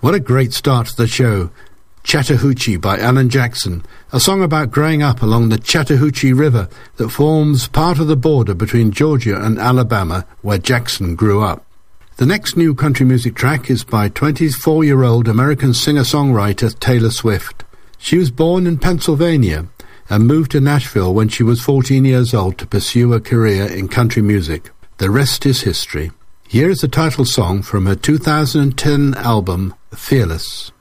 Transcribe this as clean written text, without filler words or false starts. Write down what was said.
What a great start to the show. Chattahoochee by Alan Jackson, a song about growing up along the Chattahoochee River that forms part of the border between Georgia and Alabama, where Jackson grew up. The next new country music track is by 24-year-old American singer-songwriter Taylor Swift. She was born in Pennsylvania and moved to Nashville when she was 14 years old to pursue a career in country music. The rest is history. Here is the title song from her 2010 album, Fearless.